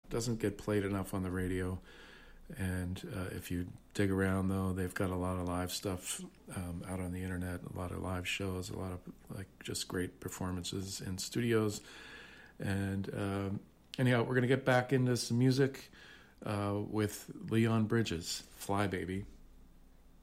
doesn't get played enough on the radio. And if you dig around, though, they've got a lot of live stuff out on the internet, a lot of live shows, a lot of like just great performances in studios. And anyhow, we're going to get back into some music with Leon Bridges, Fly Baby.